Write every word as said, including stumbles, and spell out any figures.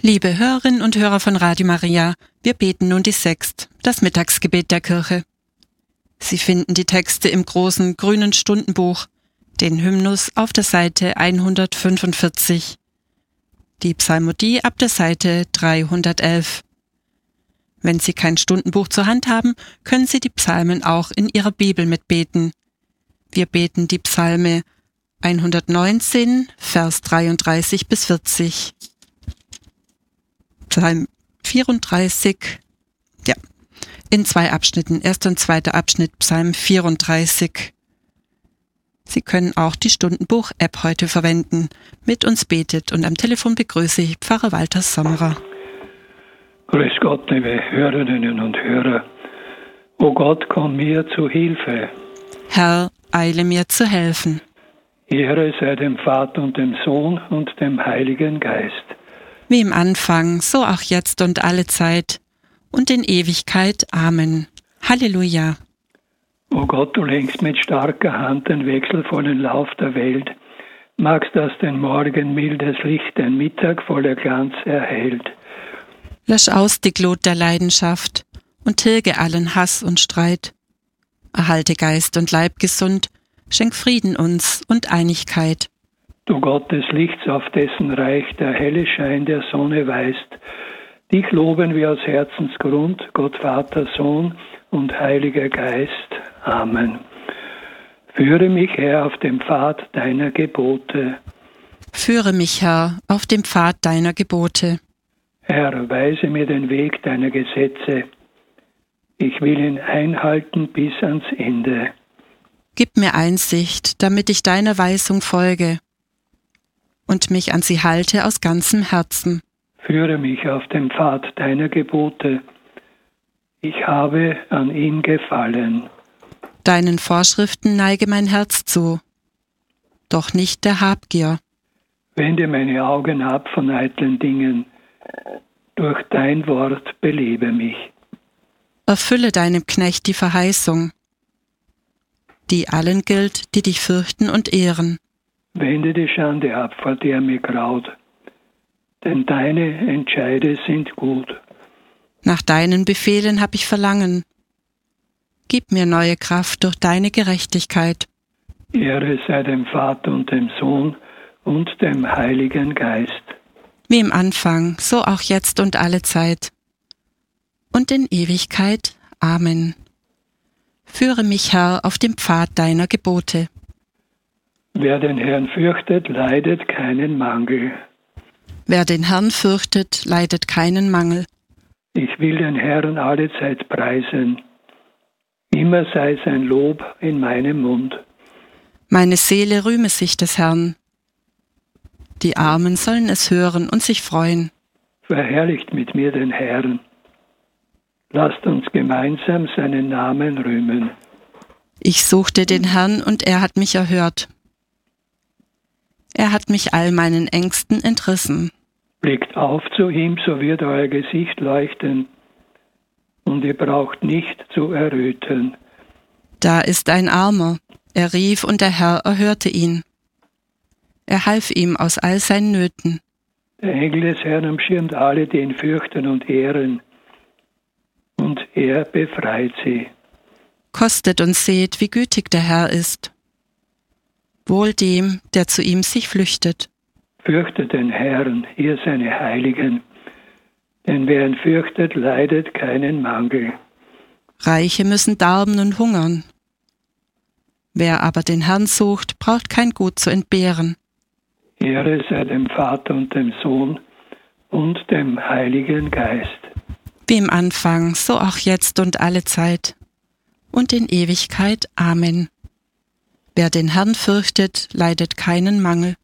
Liebe Hörerinnen und Hörer von Radio Maria, wir beten nun die Sext, das Mittagsgebet der Kirche. Sie finden die Texte im großen grünen Stundenbuch, den Hymnus auf der Seite hundertfünfundvierzig, die Psalmodie ab der Seite dreihundertelf. Wenn Sie kein Stundenbuch zur Hand haben, können Sie die Psalmen auch in Ihrer Bibel mitbeten. Wir beten die Psalme hundertneunzehn, Vers dreiunddreißig bis vierzig. Psalm vierunddreißig, ja, in zwei Abschnitten, erster und zweiter Abschnitt, Psalm vierunddreißig. Sie können auch die Stundenbuch-App heute verwenden. Mit uns betet und am Telefon begrüße ich Pfarrer Walter Sommerer. Grüß Gott, liebe Hörerinnen und Hörer. O Gott, komm mir zu Hilfe. Herr, eile mir zu helfen. Ehre sei dem Vater und dem Sohn und dem Heiligen Geist. Wie im Anfang, so auch jetzt und alle Zeit und in Ewigkeit. Amen. Halleluja. O Gott, du lenkst mit starker Hand den wechselvollen Lauf der Welt, magst, dass den Morgen mildes Licht den Mittag voller Glanz erhält. Lösch aus die Glut der Leidenschaft und tilge allen Hass und Streit. Erhalte Geist und Leib gesund, schenk Frieden uns und Einigkeit. Du Gott des Lichts, auf dessen Reich der helle Schein der Sonne weist, dich loben wir aus Herzensgrund, Gott Vater, Sohn und Heiliger Geist. Amen. Führe mich, Herr, auf dem Pfad deiner Gebote. Führe mich, Herr, auf dem Pfad deiner Gebote. Herr, weise mir den Weg deiner Gesetze. Ich will ihn einhalten bis ans Ende. Gib mir Einsicht, damit ich deiner Weisung folge und mich an sie halte aus ganzem Herzen. Führe mich auf dem Pfad deiner Gebote. Ich habe an ihm gefallen. Deinen Vorschriften neige mein Herz zu, doch nicht der Habgier. Wende meine Augen ab von eitlen Dingen. Durch dein Wort belebe mich. Erfülle deinem Knecht die Verheißung, die allen gilt, die dich fürchten und ehren. Wende die Schande ab, vor der mir graut, denn deine Entscheide sind gut. Nach deinen Befehlen hab ich Verlangen. Gib mir neue Kraft durch deine Gerechtigkeit. Ehre sei dem Vater und dem Sohn und dem Heiligen Geist. Wie im Anfang, so auch jetzt und alle Zeit. Und in Ewigkeit. Amen. Führe mich, Herr, auf dem Pfad deiner Gebote. Wer den Herrn fürchtet, leidet keinen Mangel. Wer den Herrn fürchtet, leidet keinen Mangel. Ich will den Herrn alle Zeit preisen. Immer sei sein Lob in meinem Mund. Meine Seele rühme sich des Herrn. Die Armen sollen es hören und sich freuen. Verherrlicht mit mir den Herrn. Lasst uns gemeinsam seinen Namen rühmen. Ich suchte den Herrn und er hat mich erhört. Er hat mich all meinen Ängsten entrissen. Blickt auf zu ihm, so wird euer Gesicht leuchten, und ihr braucht nicht zu erröten. Da ist ein Armer, er rief und der Herr erhörte ihn. Er half ihm aus all seinen Nöten. Der Engel des Herrn umschirmt alle, die ihn fürchten und ehren, und er befreit sie. Kostet und seht, wie gütig der Herr ist. Wohl dem, der zu ihm sich flüchtet. Fürchtet den Herrn, ihr seine Heiligen, denn wer ihn fürchtet, leidet keinen Mangel. Reiche müssen darben und hungern. Wer aber den Herrn sucht, braucht kein Gut zu entbehren. Ehre sei dem Vater und dem Sohn und dem Heiligen Geist. Wie im Anfang, so auch jetzt und alle Zeit und in Ewigkeit. Amen. Wer den Herrn fürchtet, leidet keinen Mangel.